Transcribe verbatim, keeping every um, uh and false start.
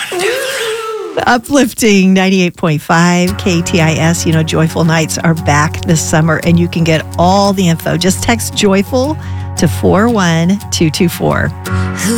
Uplifting ninety-eight point five K T I S. You know, Joyful Nights are back this summer, and you can get all the info. Just text Joyful to four one two two four.